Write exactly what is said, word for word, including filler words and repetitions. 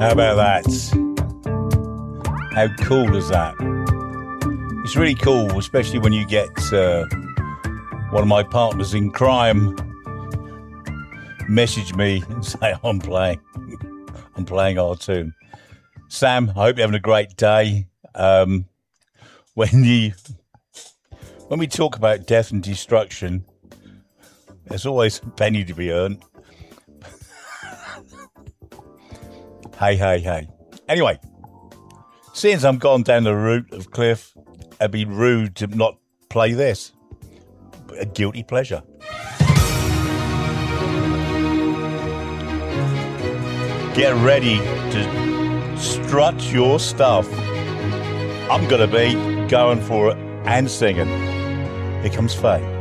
How about that? How cool is that? It's really cool, especially when you get uh, one of my partners in crime message me and say, I'm playing, I'm playing our tune. Sam, I hope you're having a great day. Um, when you, when we talk about death and destruction, there's always a penny to be earned. Hey, hey, hey. Anyway, since I'm gone down the route of Cliff, it'd be rude to not play this. A guilty pleasure. Get ready to strut your stuff. I'm going to be going for it and singing. Here comes Faye.